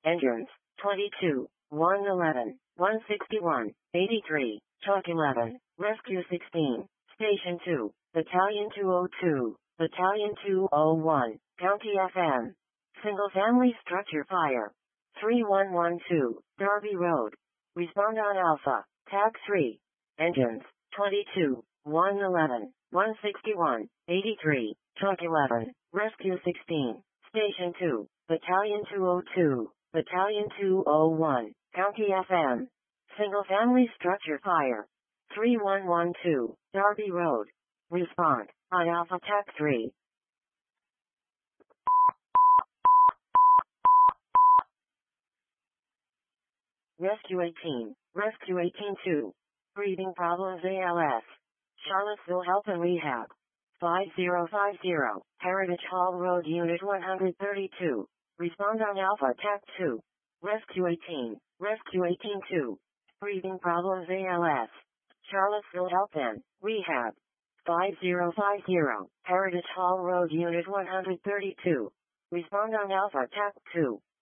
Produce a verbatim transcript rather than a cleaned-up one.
Engines, twenty-two, one eleven, one sixty-one, eighty-three, Chalk eleven, Rescue sixteen, Station two, Battalion two oh two, Battalion two oh one, County F M. Single family structure fire. three one one two, Darby Road. Respond on Alpha, Tag three. Engines, twenty-two, one eleven, one sixty-one, eighty-three, Chalk eleven, Rescue sixteen, Station two, Battalion two oh two, Battalion two oh one, County F M. Single family structure fire. three one one two, Darby Road. Respond on Alpha Tag three. Rescue eighteen, Rescue eighteen two. Breathing problems A L S. Charlottesville Health and Rehab. five zero five zero, Heritage Hall Road Unit one thirty-two. Respond on Alpha Tag two. Rescue eighteen, Rescue eighteen two. Breathing problems A L S. Charlottesville Health and Rehab. five zero five zero, Heritage Hall Road Unit one thirty-two. Respond on Alpha Tag two.